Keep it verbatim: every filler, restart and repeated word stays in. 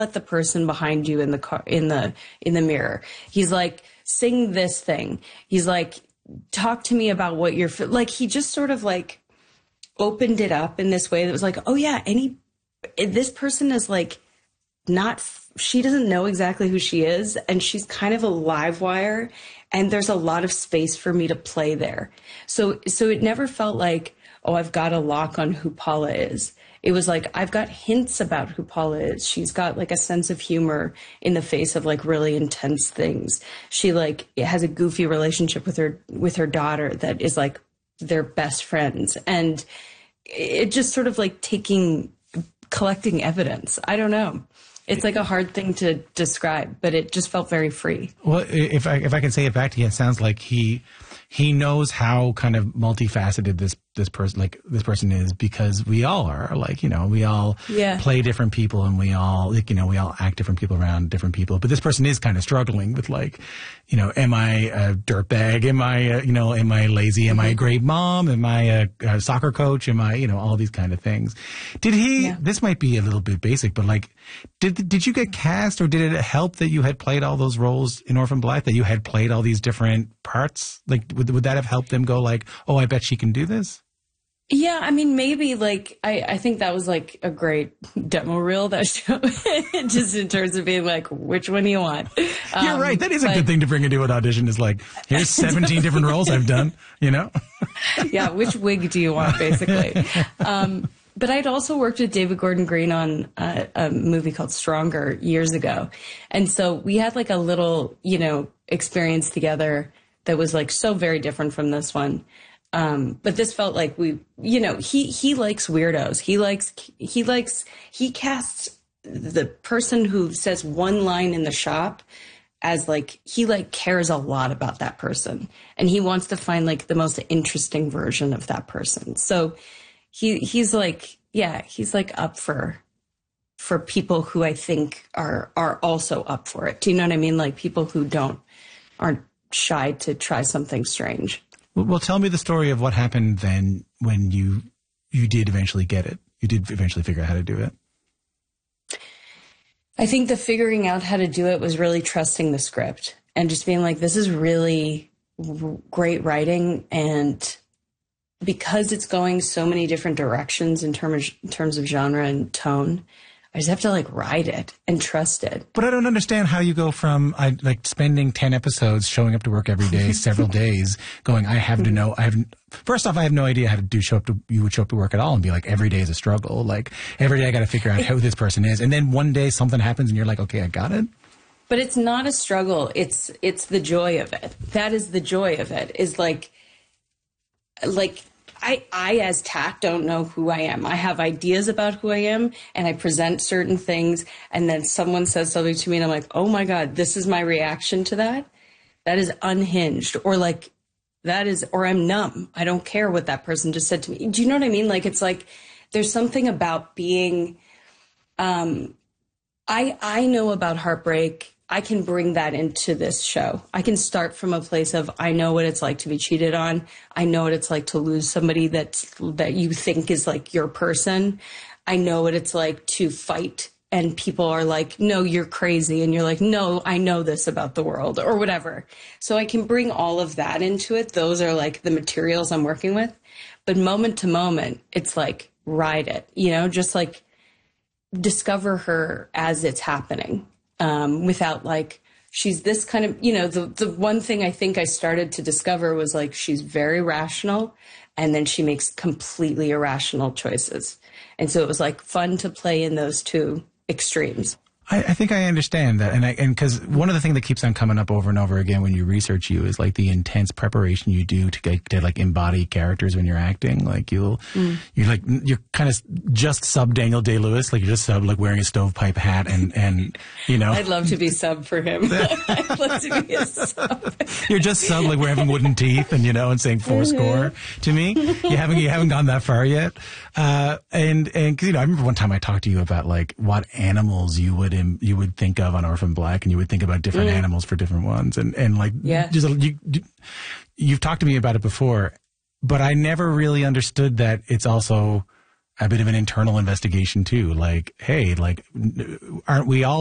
at the person behind you in the car, in the, in the mirror. He's like, sing this thing. He's like, talk to me about what you're, like, he just sort of like opened it up in this way that was like, oh yeah, any, this person is like not, she doesn't know exactly who she is. And she's kind of a live wire. And there's a lot of space for me to play there. So, so it never felt like, oh, I've got a lock on who Paula is. It was like, I've got hints about who Paula is. She's got like a sense of humor in the face of like really intense things. She like has a goofy relationship with her, with her daughter that is like their best friends. And it just sort of like taking, collecting evidence. I don't know. It's like a hard thing to describe, but it just felt very free. Well, if I if I can say it back to you, it sounds like he he knows how kind of multifaceted this this person like this person is, because we all are. Like, you know, we all yeah. play different people, and we all like, you know, we all act different people around different people. But this person is kind of struggling with like, you know, am I a dirtbag? Am I a, you know, am I lazy? Am I a great mom? Am I a, a soccer coach? Am I, you know, all these kind of things. Did he? Yeah. This might be a little bit basic, but like, did did you get cast, or did it help that you had played all those roles in Orphan Black? That you had played all these different parts? Like, would would that have helped them go like, oh, I bet she can do this? Yeah, I mean, maybe like I, I think that was like a great demo reel, that show, just in terms of being like, which one do you want? Um, You're right. That is but, a good thing to bring into an audition. Is like, here's seventeen different roles I've done. You know? Yeah, which wig do you want, basically? Um, but I'd also worked with David Gordon Green on a, a movie called Stronger years ago, and so we had like a little, you know, experience together that was like so very different from this one. Um, but this felt like we, you know, he, he likes weirdos. He likes, he likes, he casts the person who says one line in the shop as like, he like cares a lot about that person, and he wants to find like the most interesting version of that person. So he, he's like, yeah, he's like up for, for people who I think are, are also up for it. Do you know what I mean? Like people who don't, aren't shy to try something strange. Well, tell me the story of what happened then when you you did eventually get it. You did eventually figure out how to do it. I think the figuring out how to do it was really trusting the script and just being like, this is really great writing. And because it's going so many different directions in terms, in terms of genre and tone, I just have to like ride it and trust it. But I don't understand how you go from I, like spending ten episodes showing up to work every day, several days, going, I have to know. I have first off, I have no idea how to do show up to you would show up to work at all and be like, every day is a struggle. Like every day I got to figure out who this person is, and then one day something happens and you're like, okay, I got it. But it's not a struggle. It's it's the joy of it. That is the joy of it. Is like like. I, I, as Tack, don't know who I am. I have ideas about who I am, and I present certain things, and then someone says something to me, and I'm like, oh my God, this is my reaction to that. That is unhinged, or like, that is, or I'm numb. I don't care what that person just said to me. Do you know what I mean? Like, it's like, there's something about being, um, I, I know about heartbreak. I can bring that into this show. I can start from a place of, I know what it's like to be cheated on. I know what it's like to lose somebody that's, that you think is like your person. I know what it's like to fight and people are like, no, you're crazy. And you're like, no, I know this about the world or whatever. So I can bring all of that into it. Those are like the materials I'm working with. But moment to moment, it's like, ride it, you know, just like discover her as it's happening. Um, without like, she's this kind of, you know, the, the one thing I think I started to discover was like, she's very rational and then she makes completely irrational choices. And so it was like fun to play in those two extremes. I, I think I understand that. And I, and cause one of the things that keeps on coming up over and over again when you research you is like the intense preparation you do to get, to like embody characters when you're acting. Like you'll, mm. you're like, you're kind of just sub Daniel Day-Lewis. Like you're just sub like wearing a stovepipe hat and, and, you know. I'd love to be sub for him. I'd love to be a sub. You're just sub like we're having wooden teeth and, you know, and saying four score to me. You haven't, you haven't gone that far yet. Uh, and, and cause, you know, I remember one time I talked to you about like what animals you would you would think of on Orphan Black, and you would think about different mm. animals for different ones, and and like yeah. just you, you've talked to me about it before, but I never really understood that it's also a bit of an internal investigation too. Like, hey, like, aren't we all